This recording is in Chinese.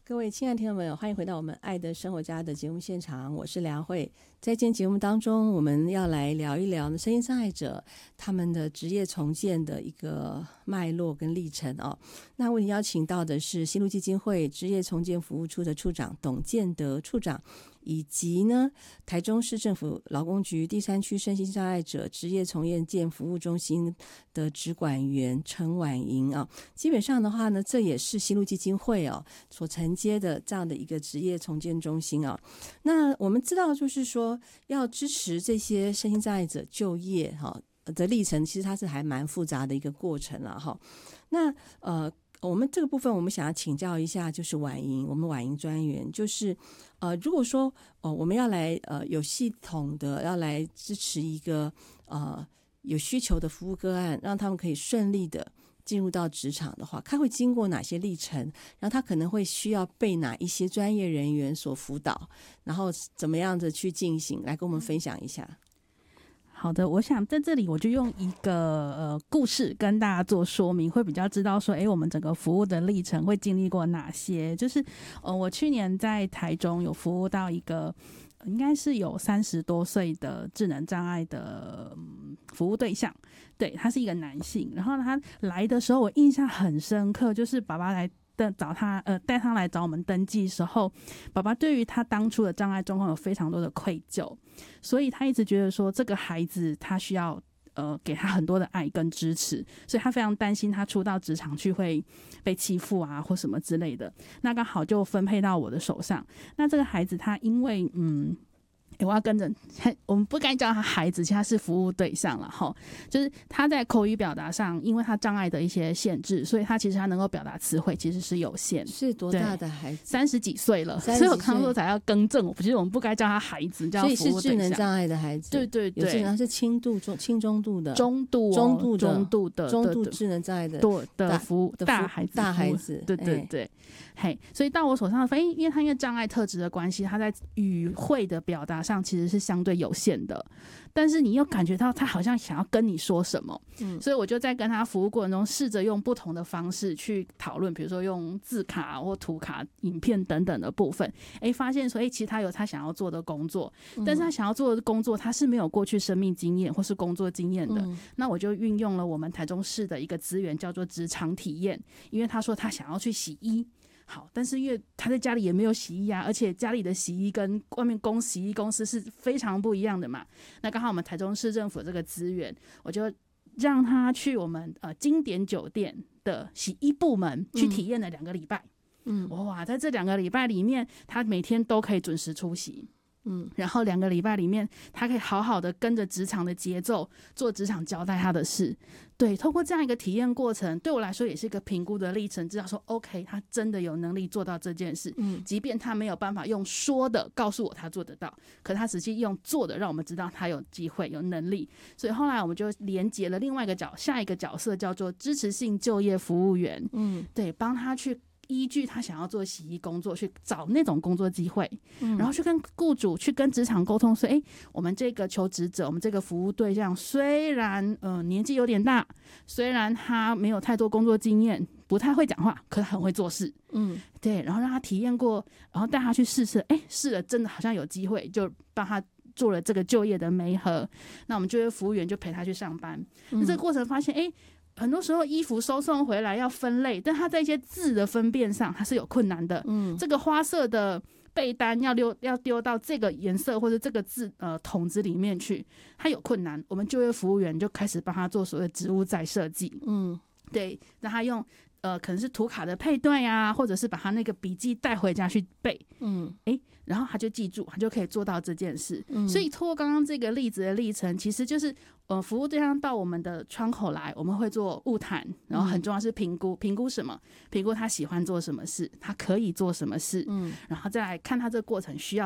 各位亲爱的听众朋友，欢迎回到我们爱的生活家的节目现场，我是梁慧。在今天节目当中，我们要来聊一聊身心障碍者他们的职业重建的一个脉络跟历程哦。那为你邀请到的是新路基金会职业重建服务处的处长董建德处长，以及呢台中市政府劳工局第3区身心障碍者职业重建服务中心的职管员陈婉莹啊。基本上的话呢，这也是新路基金会所承接的这样的一个职业重建中心啊。那我们知道就是说要支持这些身心障碍者就业的历程，其实它是还蛮复杂的一个过程了哈。那我们这个部分我们想要请教一下，就是婉莹，我们婉莹专员，就是如果说我们要来有系统的要来支持一个有需求的服务个案，让他们可以顺利的进入到职场的话，他会经过哪些历程，然后他可能会需要被哪一些专业人员所辅导，然后怎么样的去进行，来跟我们分享一下。 好的，我想在这里我就用一个故事跟大家做说明，会比较知道说我们整个服务的历程会经历过哪些。就是我去年在台中有服务到一个应该是有30多岁的智能障碍的服务对象，对，他是一个男性。然后他来的时候我印象很深刻，就是爸爸来找他带他来找我们登记的时候，爸爸对于他当初的障碍状况有非常多的愧疚，所以他一直觉得说这个孩子他需要给他很多的爱跟支持，所以他非常担心他出到职场去会被欺负啊或什么之类的。那刚好就分配到我的手上。那这个孩子他因为我要跟着我们不该叫他孩子，其实他是服务对象了齁。就是他在口语表达上，因为他障碍的一些限制，所以他其实他能够表达词汇其实是有限。 是多大的孩子 ？30几岁了，所以我刚刚说才要更正，其实我们不该叫他孩子，叫服务对象。 所以是智能障碍的孩子。 对对对， 有些人是轻中度的， 中度智能障碍的服务大孩子，对对对。所以到我手上的因为障碍特质的关系，他在语汇的表达上其实是相对有限的，但是你又感觉到他好像想要跟你说什么，所以我就在跟他服务过程中试着用不同的方式去讨论，比如说用字卡或图卡、影片等等的部分，发现说其实他有他想要做的工作，但是他想要做的工作他是没有过去生命经验或是工作经验的，那我就运用了我们台中市的一个资源叫做职场体验，因为他说他想要去洗衣，好，但是因为他在家里也没有洗衣啊，而且家里的洗衣跟外面洗衣公司是非常不一样的嘛。那刚好我们台中市政府这个资源，我就让他去我们经典酒店的洗衣部门去体验了2个礼拜。哇，在这2个礼拜里面，他每天都可以准时出席。然后2个礼拜里面，他可以好好的跟着职场的节奏做职场交代他的事。对，透过这样一个体验过程，对我来说也是一个评估的历程，知道说 OK 他真的有能力做到这件事，即便他没有办法用说的告诉我他做得到，可他实际用做的让我们知道他有机会有能力。所以后来我们就连结了另外下一个角色，叫做支持性就业服务员。对，帮他去依据他想要做洗衣工作去找那种工作机会，然后去跟雇主去跟职场沟通说我们这个求职者，我们这个服务对象虽然年纪有点大，虽然他没有太多工作经验，不太会讲话，可是很会做事。对，然后让他体验过，然后带他去试了真的好像有机会，就帮他做了这个就业的媒合。那我们就业服务员就陪他去上班。那这个过程发现很多时候衣服收送回来要分类，但他在一些字的分辨上他是有困难的。这个花色的被单要丢到这个颜色或者这个字桶子里面去，他有困难，我们就业服务员就开始帮他做所谓的职务再设计。对，让他用可能是图卡的配对啊，或者是把他那个笔记带回家去背。然后他就记住，他就可以做到这件事。所以透过刚刚这个例子的历程，其实就是服务对象到我们的窗口来，我们会做晤谈，然后很重要是评估什么？评估他喜欢做什么事，他可以做什么事，然后再来看他这个过程需要